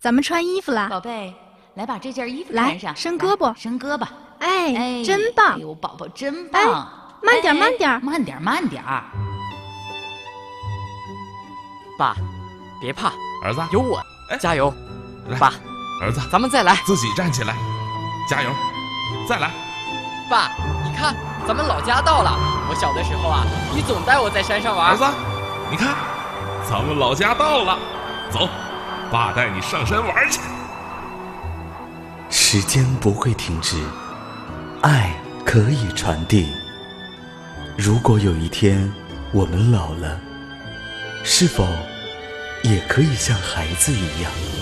咱们穿衣服啦。 宝贝，来把这件衣服来穿上， 伸胳膊， 伸胳膊。 哎，真棒！ 哎呦，宝宝真棒！ 慢点，慢点， 慢点，慢点。 爸，别怕， 儿子， 有我，加油！ 来， 爸， 儿子， 咱们再来， 自己站起来，加油，再来。 爸，你看，咱们老家到了。我小的时候啊，你总带我在山上玩。 儿子，你看，咱们老家到了，走，爸带你上山玩去。 时间不会停止，爱可以传递。如果有一天我们老了，是否也可以像孩子一样？